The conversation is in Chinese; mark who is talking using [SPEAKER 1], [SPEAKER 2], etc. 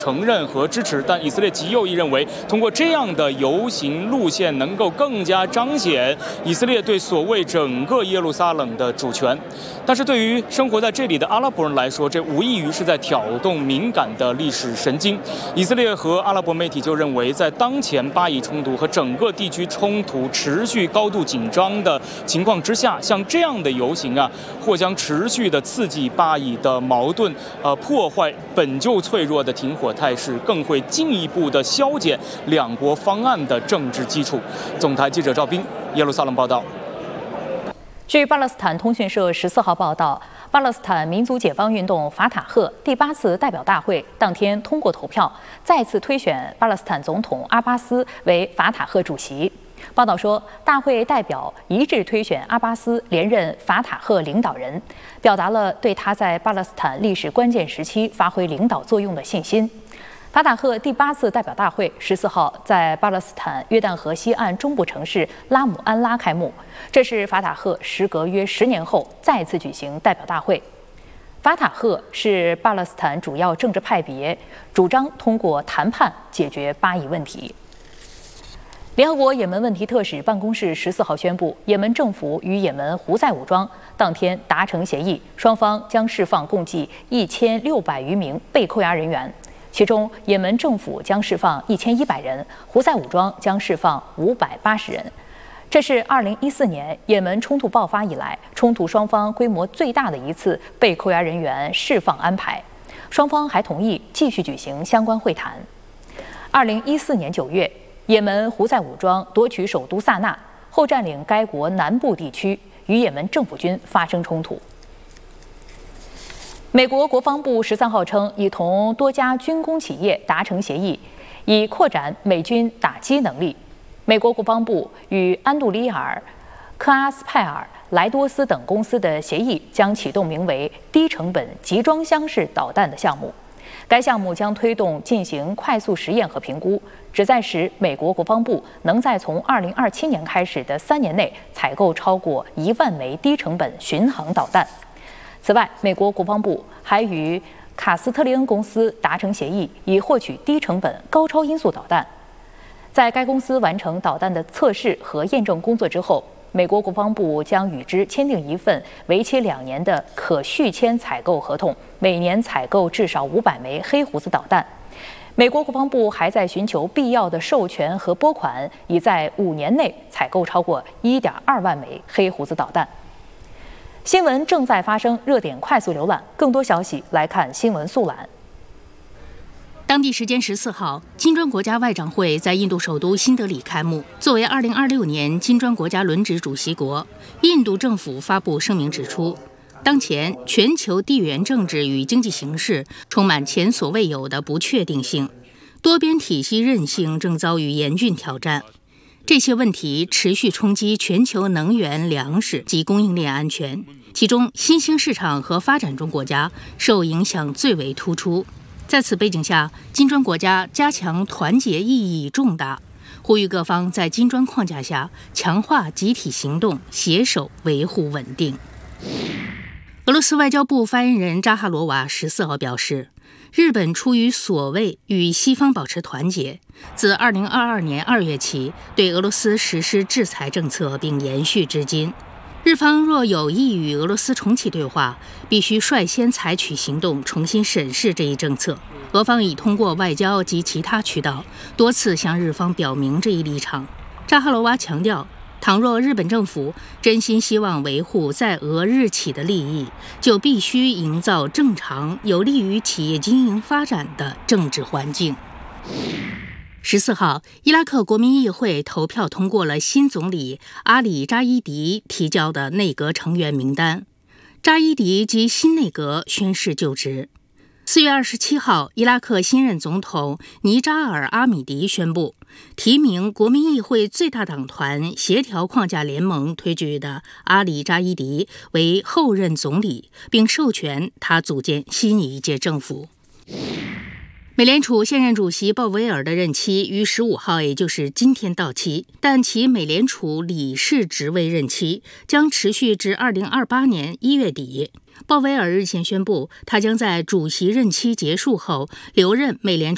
[SPEAKER 1] 承认和支持，但以色列极右翼认为，通过这样的游行路线，能够更加彰显以色列对所谓整个耶路撒冷的主权。但是对于生活在这里的阿拉伯人来说，这无异于是在挑动敏感的历史神经。以色列和阿拉伯媒体就认为，在当前巴以冲突和整个地区冲突持续高度紧张的情况之下，像这样的游行或将持续的刺激巴以的矛盾，破坏本就脆弱的停火态势，更会进一步的消减两国方案的政治基础。总台记者赵斌，耶路撒冷报道。
[SPEAKER 2] 据巴勒斯坦通讯社14号报道，巴勒斯坦民族解放运动法塔赫第8次代表大会当天通过投票，再次推选巴勒斯坦总统阿巴斯为法塔赫主席。报道说，大会代表一致推选阿巴斯连任法塔赫领导人，表达了对他在巴勒斯坦历史关键时期发挥领导作用的信心。法塔赫第8次代表大会14号在巴勒斯坦约旦河西岸中部城市拉姆安拉开幕，这是法塔赫时隔约10年后再次举行代表大会。法塔赫是巴勒斯坦主要政治派别，主张通过谈判解决巴以问题。联合国也门问题特使办公室14号宣布，也门政府与也门胡塞武装当天达成协议，双方将释放共计1600余名被扣押人员。其中，也门政府将释放1100人，胡塞武装将释放580人。这是2014年也门冲突爆发以来，冲突双方规模最大的一次被扣押人员释放安排。双方还同意继续举行相关会谈。2014年9月，也门胡塞武装夺取首都萨那后，占领该国南部地区，与也门政府军发生冲突。美国国防部13号称，已同多家军工企业达成协议，以扩展美军打击能力。美国国防部与安杜利尔、克阿斯派尔、莱多斯等公司的协议将启动名为“低成本集装箱式导弹”的项目。该项目将推动进行快速实验和评估，旨在使美国国防部能在从2027年开始的3年内采购超过1万枚低成本巡航导弹。此外，美国国防部还与卡斯特利恩公司达成协议，以获取低成本高超音速导弹。在该公司完成导弹的测试和验证工作之后，美国国防部将与之签订一份为期2年的可续签采购合同，每年采购至少500枚黑胡子导弹。美国国防部还在寻求必要的授权和拨款，以在5年内采购超过1.2万枚黑胡子导弹。新闻正在发生，热点快速浏览，更多消息来看新闻速览。
[SPEAKER 3] 当地时间14号，金砖国家外长会在印度首都新德里开幕。作为2026年金砖国家轮值主席国，印度政府发布声明指出，当前全球地缘政治与经济形势充满前所未有的不确定性，多边体系韧性正遭遇严峻挑战。这些问题持续冲击全球能源、粮食及供应链安全，其中新兴市场和发展中国家受影响最为突出。在此背景下，金砖国家加强团结意义重大，呼吁各方在金砖框架下强化集体行动，携手维护稳定。俄罗斯外交部发言人扎哈罗娃14号表示，日本出于所谓与西方保持团结，自2022年2月起对俄罗斯实施制裁政策，并延续至今。日方若有意与俄罗斯重启对话，必须率先采取行动，重新审视这一政策。俄方已通过外交及其他渠道多次向日方表明这一立场。扎哈罗娃强调，倘若日本政府真心希望维护在俄日企的利益，就必须营造正常、有利于企业经营发展的政治环境。14号，伊拉克国民议会投票通过了新总理阿里扎伊迪提交的内阁成员名单，扎伊迪及新内阁宣誓就职。4月27号，伊拉克新任总统尼扎尔·阿米迪宣布提名国民议会最大党团协调框架联盟推举的阿里扎伊迪为后任总理，并授权他组建新一届政府。美联储现任主席鲍威尔的任期于15号，也就是今天到期，但其美联储理事职位任期将持续至2028年1月底。鲍威尔日前宣布，他将在主席任期结束后留任美联储